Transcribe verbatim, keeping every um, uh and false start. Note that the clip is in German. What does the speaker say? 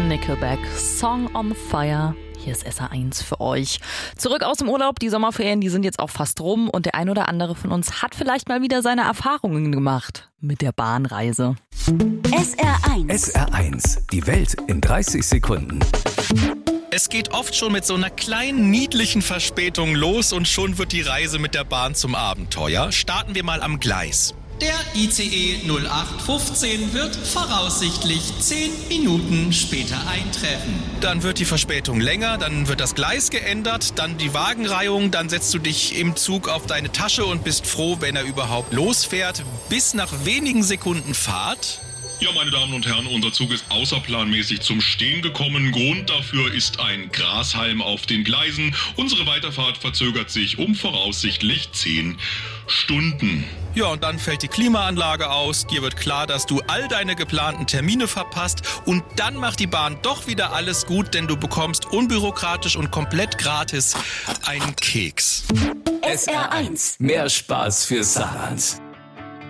Nickelback, Song on Fire. Hier ist S R eins für euch. Zurück aus dem Urlaub, die Sommerferien, die sind jetzt auch fast rum und der ein oder andere von uns hat vielleicht mal wieder seine Erfahrungen gemacht mit der Bahnreise. S R eins. S R eins, die Welt in dreißig Sekunden. Es geht oft schon mit so einer kleinen, niedlichen Verspätung los und schon wird die Reise mit der Bahn zum Abenteuer. Starten wir mal am Gleis. Der I C E null acht fünfzehn wird voraussichtlich zehn Minuten später eintreffen. Dann wird die Verspätung länger, dann wird das Gleis geändert, dann die Wagenreihung, dann setzt du dich im Zug auf deine Tasche und bist froh, wenn er überhaupt losfährt. Bis nach wenigen Sekunden Fahrt. Ja, meine Damen und Herren, unser Zug ist außerplanmäßig zum Stehen gekommen. Grund dafür ist ein Grashalm auf den Gleisen. Unsere Weiterfahrt verzögert sich um voraussichtlich zehn Stunden. Ja, und dann fällt die Klimaanlage aus. Dir wird klar, dass du all deine geplanten Termine verpasst. Und dann macht die Bahn doch wieder alles gut, denn du bekommst unbürokratisch und komplett gratis einen Keks. S R eins. Mehr Spaß für Saarland.